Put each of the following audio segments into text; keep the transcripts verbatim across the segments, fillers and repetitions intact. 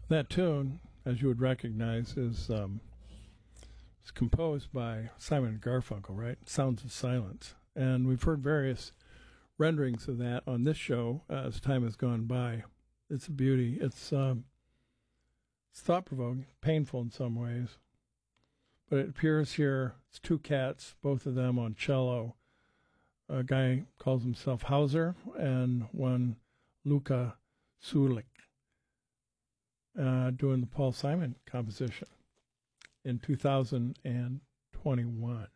That tune, as you would recognize, is um, is composed by Simon and Garfunkel, right? Sounds of Silence. And we've heard various renderings of that on this show uh, as time has gone by. It's a beauty. It's, um, it's thought-provoking, painful in some ways. But it appears here, it's two cats, both of them on cello. A guy calls himself Hauser, and one Luca Sulik, uh, doing the Paul Simon composition in two thousand twenty-one.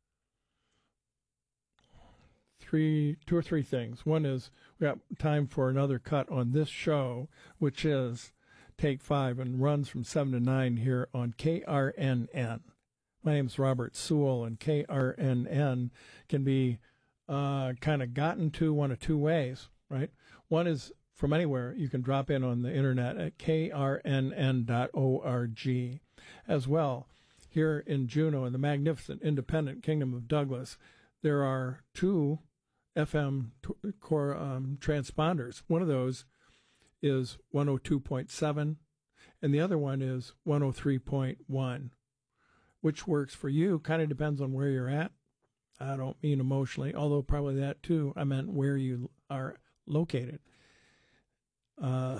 Three, two or three things. One is we got time for another cut on this show, which is Take Five, and runs from seven to nine here on K R N N. My name's Robert Sewell, and K R N N can be uh, kind of gotten to one of two ways, right? One is from anywhere. You can drop in on the internet at K R N N dot org. As well, here in Juneau, in the magnificent independent Kingdom of Douglas, there are two F M t- core um, transponders. One of those is one oh two point seven, and the other one is one oh three point one. Which works for you kind of depends on where you're at. I don't mean emotionally, although probably that too. I meant where you are located. Uh,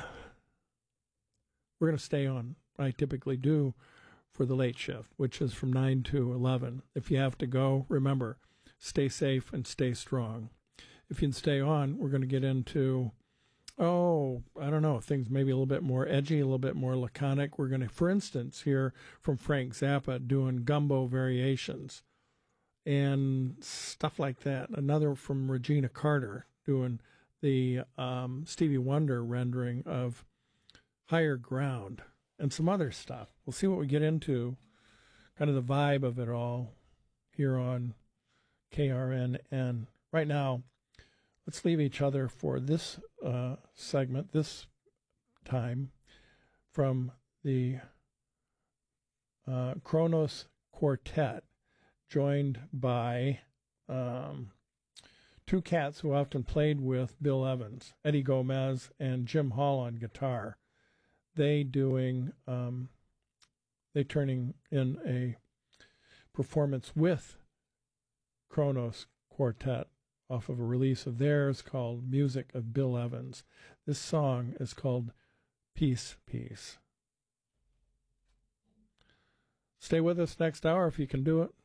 we're going to stay on, I typically do, for the late shift, which is from nine to eleven. If you have to go, remember, stay safe and stay strong. If you can stay on, we're going to get into, oh, I don't know, things maybe a little bit more edgy, a little bit more laconic. We're going to, for instance, hear from Frank Zappa doing gumbo variations and stuff like that. Another from Regina Carter doing the um, Stevie Wonder rendering of Higher Ground and some other stuff. We'll see what we get into, kind of the vibe of it all here on K R N N. Right now, let's leave each other for this uh, segment, this time, from the uh, Kronos Quartet, joined by um, two cats who often played with Bill Evans, Eddie Gomez and Jim Hall on guitar. They doing, um, they turning in a performance with Kronos Quartet off of a release of theirs called Music of Bill Evans. This song is called Peace, Peace. Stay with us next hour if you can do it.